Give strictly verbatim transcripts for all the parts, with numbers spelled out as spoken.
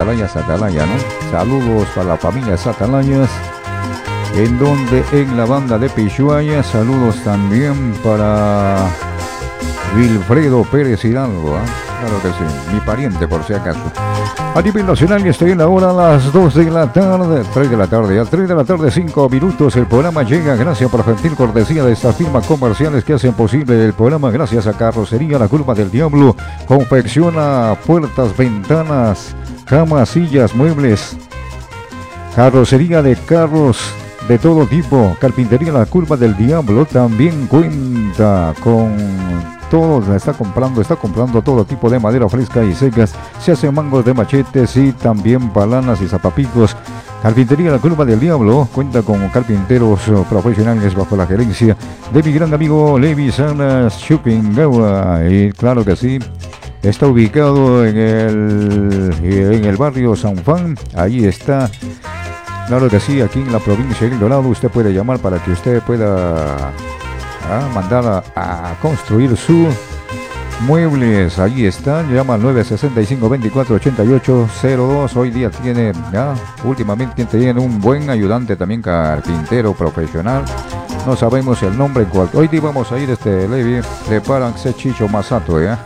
Atalaya Atalaya, ¿no? Saludos para la familia Atalayas. En donde en la banda de Pishuaya, saludos también para Wilfredo Pérez Hidalgo, ¿eh? Claro que sí, mi pariente por si acaso. A nivel nacional estoy en la hora a las dos de la tarde, tres de la tarde, a tres de la tarde, cinco minutos. El programa llega gracias por gentil cortesía de estas firmas comerciales que hacen posible el programa. Gracias a Carrocería La Curva del Diablo, confecciona puertas, ventanas, camas, sillas, muebles. Carrocería de carros de todo tipo. Carpintería La Curva del Diablo también cuenta con todo, está comprando, está comprando todo tipo de madera fresca y secas. Se hacen mangos de machetes y también balanas y zapapicos. Carpintería La Curva del Diablo cuenta con carpinteros profesionales bajo la gerencia de mi gran amigo Levi Salas Chupingawa. Y claro que sí, está ubicado en el, en el barrio San Juan. Ahí está. Claro que sí, aquí en la provincia de El Dorado. Usted puede llamar para que usted pueda a mandar a, a construir su muebles. Ahí está, llama al nueve sesenta y cinco, veinticuatro ochenta y ocho cero dos. Hoy día tiene, ya, últimamente tiene un buen ayudante también, carpintero profesional. No sabemos el nombre en cual. Hoy día vamos a ir, este Levi, prepárense Chicho Masato, ¿ya?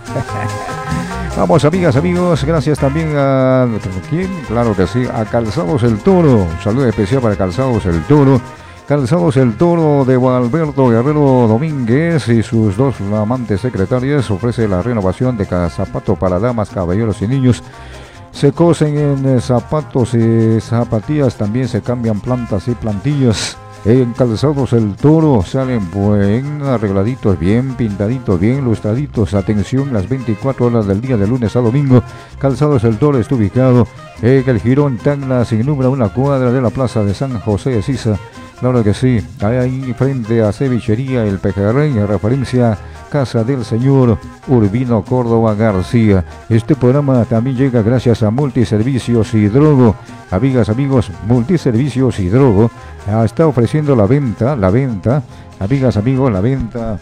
Vamos, amigas, amigos, gracias también a ¿quién? Claro que sí, a Calzados El Toro. Un saludo especial para Calzados El Toro. Calzados El Toro de Valberto Guerrero Domínguez y sus dos amantes secretarias ofrece la renovación de cada zapato para damas, caballeros y niños. Se cosen en zapatos y zapatillas, también se cambian plantas y plantillas. En Calzados El Toro salen bien arregladitos, bien pintaditos, bien lustraditos. Atención, las veinticuatro horas del día, de lunes a domingo. Calzados El Toro está ubicado en el Jirón Tacna, sin número, una cuadra de la plaza de San José de Sisa. Claro que sí, ahí frente a Cevichería El Pejerrey, en referencia Casa del Señor Urbino Córdoba García. Este programa también llega gracias a Multiservicios Hidrogo. Amigas, amigos, Multiservicios Hidrogo está ofreciendo la venta, la venta, amigas, amigos, la venta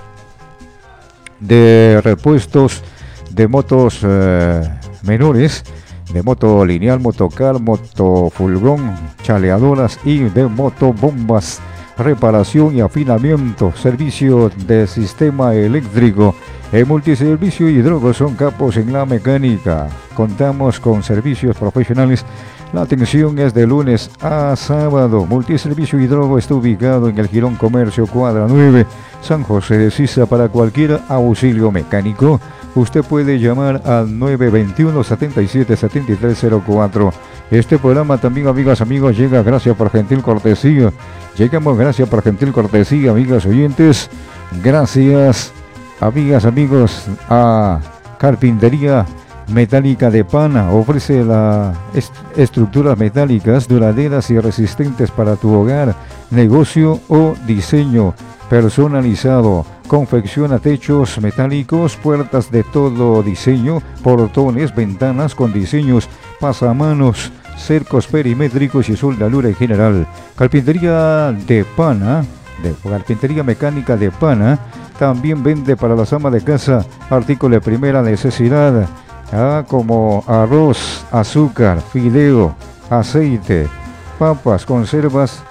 de repuestos de motos eh, menores, de moto lineal, motocar, motofulgón, chaleadoras y de motobombas, reparación y afinamiento, servicio de sistema eléctrico. En Multiservicio Hidrogo son capos en la mecánica. Contamos con servicios profesionales. La atención es de lunes a sábado. Multiservicio Hidrogo está ubicado en el Jirón Comercio, cuadra nueve, San José de Sisa. Para cualquier auxilio mecánico, usted puede llamar al nueve veintiuno, setenta y siete, setenta y tres cero cuatro. Este programa también, amigas, amigos, llega gracias por gentil cortesía. Llegamos gracias por gentil cortesía, amigas oyentes. Gracias, amigas, amigos, a Carpintería Metálica de Pana. Ofrece las est estructuras metálicas duraderas y resistentes para tu hogar, negocio o diseño personalizado. Confecciona techos metálicos, puertas de todo diseño, portones, ventanas con diseños, pasamanos, cercos perimétricos y soldadura en general. Carpintería de Pana, de Carpintería Mecánica de Pana, también vende para las amas de casa artículos de primera necesidad, ah, como arroz, azúcar, fideo, aceite, papas, conservas,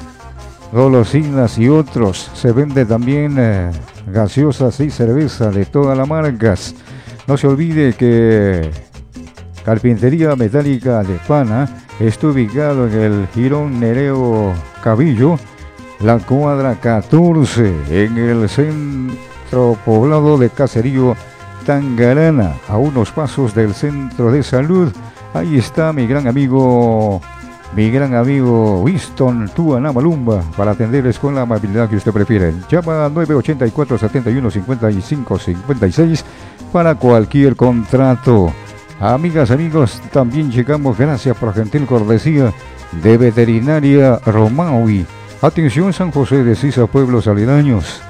golosinas y otros. Se vende también eh, gaseosas y cerveza de todas las marcas. No se olvide que Carpintería Metálica de Pana está ubicado en el Jirón Nereo Cabillo, la cuadra catorce, en el centro poblado de Caserío Tangarana, a unos pasos del centro de salud. Ahí está mi gran amigo Mi gran amigo Winston Tuana Malumba para atenderles con la amabilidad que usted prefiere. Llama al nueve ochenta y cuatro, setenta y uno, cincuenta y cinco, cincuenta y seis para cualquier contrato. Amigas, amigos, también llegamos gracias por gentil cortesía de Veterinaria Romaui. Atención, San José de Sisa, pueblos aledaños.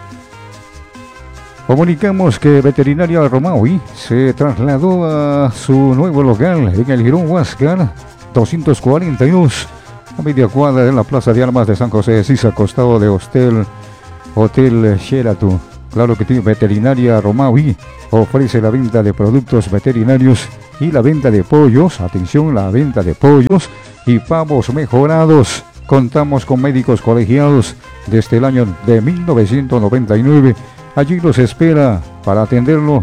Comunicamos que Veterinaria Romaui se trasladó a su nuevo local en el Jirón Huáscar doscientos cuarenta y dos, a media cuadra de la Plaza de Armas de San José de Sisa, costado de Hostel Hotel Sheraton. Claro que tiene Veterinaria Romaui, ofrece la venta de productos veterinarios y la venta de pollos, atención, la venta de pollos y pavos mejorados. Contamos con médicos colegiados desde el año de mil novecientos noventa y nueve. Allí los espera para atenderlo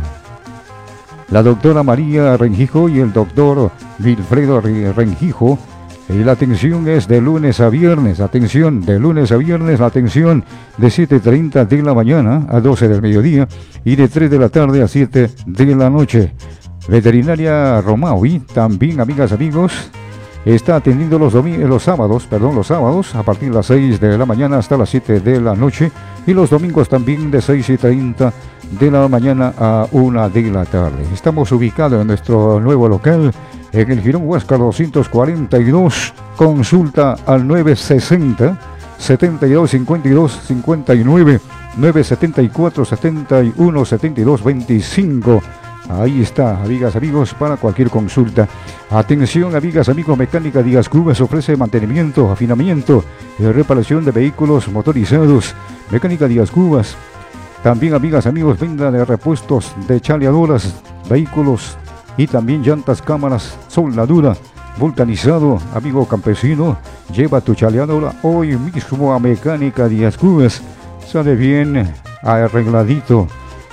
la doctora María Rengijo y el doctor Wilfredo Rengijo. Y la atención es de lunes a viernes, atención, de lunes a viernes, la atención de siete y treinta de la mañana a doce del mediodía y de tres de la tarde a siete de la noche. Veterinaria Romaui, también, amigas, amigos, está atendiendo los, los sábados, perdón, los sábados a partir de las seis de la mañana hasta las siete de la noche y los domingos también de seis y treinta de la mañana a una de la tarde. Estamos ubicados en nuestro nuevo local en el Girón Huáscar doscientos cuarenta y dos. Consulta al nueve sesenta, setenta y dos cincuenta y dos cincuenta y nueve, nueve setenta y cuatro, setenta y uno, setenta y dos veinticinco. Ahí está, amigas, amigos, para cualquier consulta. Atención, amigas, amigos, Mecánica Díaz Cubas ofrece mantenimiento, afinamiento y reparación de vehículos motorizados. Mecánica Díaz Cubas. También, amigas, amigos, venta de repuestos de chaleadoras, vehículos y también llantas, cámaras, soldadura, vulcanizado. Amigo campesino, lleva tu chaleadora hoy mismo a Mecánica Díaz Cubas. Sale bien arregladito.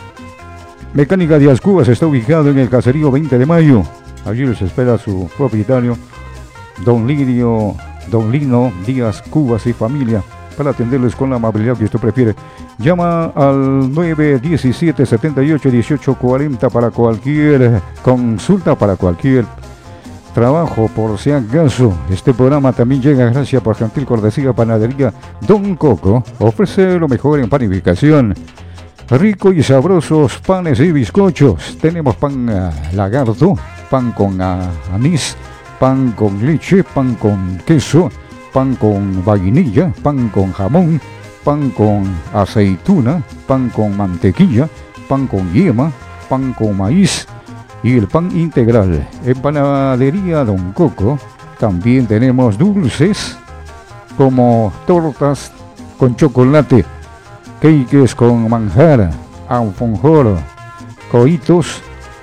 Mecánica Díaz Cubas está ubicado en el caserío veinte de mayo. Allí les espera su propietario, don Lidio, don Lino Díaz Cubas y familia, para atenderles con la amabilidad que usted prefiere. Llama al nueve diecisiete, setenta y ocho, dieciocho cuarenta para cualquier consulta, para cualquier trabajo, por si acaso. Este programa también llega gracias por gentil cortesía Panadería Don Coco. Ofrece lo mejor en panificación. Rico y sabrosos panes y bizcochos. Tenemos pan uh, lagarto, pan con uh, anís, pan con leche, pan con queso, pan con vainilla, pan con jamón, pan con aceituna, pan con mantequilla, pan con yema, pan con maíz y el pan integral. En Panadería Don Coco también tenemos dulces como tortas con chocolate, cakes con manjar, alfajor, coitos,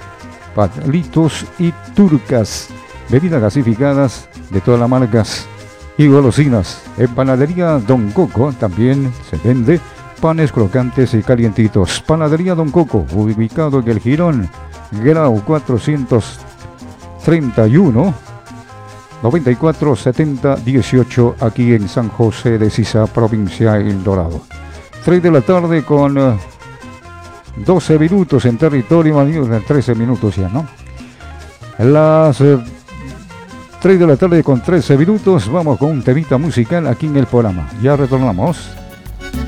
palitos y turcas, bebidas gasificadas de todas las marcas y golosinas. En Panadería Don Coco también se vende panes crocantes y calientitos. Panadería Don Coco, ubicado en el Girón Grau cuatrocientos treinta y uno, noventa y cuatro setenta dieciocho, aquí en San José de Sisa, provincia El Dorado. tres de la tarde con uh, doce minutos en territorio, trece minutos ya, ¿no? Las uh, tres de la tarde con trece minutos, vamos con un temita musical aquí en el programa. Ya retornamos.